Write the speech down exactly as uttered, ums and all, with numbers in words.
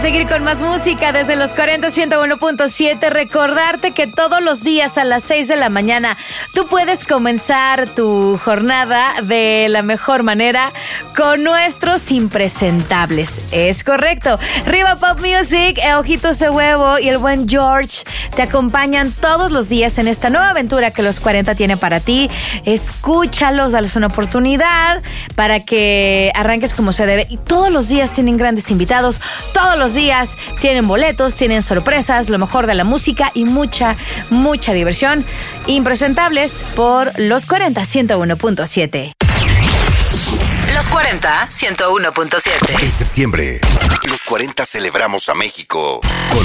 seguir con más música desde los cuarenta, ciento uno punto siete. Recordarte que todos los días a las seis de la mañana tú puedes comenzar tu jornada de la mejor manera con nuestros impresentables. Es correcto. Riva Pop Music, Ojitos de Huevo y el buen George te acompañan todos los días en esta nueva aventura que los cuarenta tiene para ti. Escúchalos, dales una oportunidad para que arranques como se debe. Y todos los días tienen grandes invitados. Todos los días tienen boletos, tienen sorpresas, lo mejor de la música y mucha, mucha diversión. Impresentables por los cuarenta, ciento uno punto siete. Los cuarenta, ciento uno punto siete. En septiembre, los cuarenta celebramos a México con